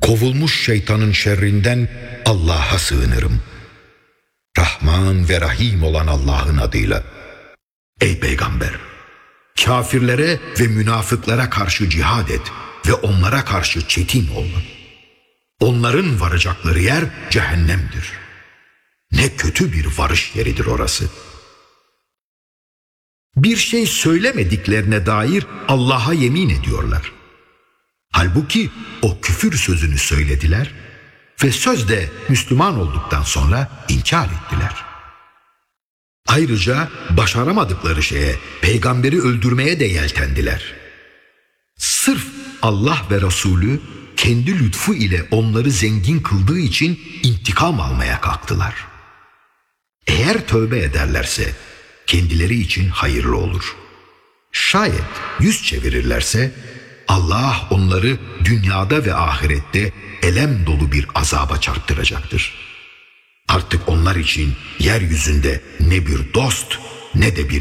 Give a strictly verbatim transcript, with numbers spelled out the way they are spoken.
Kovulmuş şeytanın şerrinden Allah'a sığınırım. Rahman ve Rahim olan Allah'ın adıyla. Ey peygamber! Kafirlere ve münafıklara karşı cihad et ve onlara karşı çetin ol. Onların varacakları yer cehennemdir. Ne kötü bir varış yeridir orası. Bir şey söylemediklerine dair Allah'a yemin ediyorlar. Halbuki o küfür sözünü söylediler ve sözde Müslüman olduktan sonra inkar ettiler. Ayrıca başaramadıkları şeye, peygamberi öldürmeye de yeltendiler. Sırf Allah ve Resulü kendi lütfu ile onları zengin kıldığı için intikam almaya kalktılar. Eğer tövbe ederlerse kendileri için hayırlı olur. Şayet yüz çevirirlerse Allah onları dünyada ve ahirette elem dolu bir azaba çarptıracaktır. Artık onlar için yeryüzünde ne bir dost ne de bir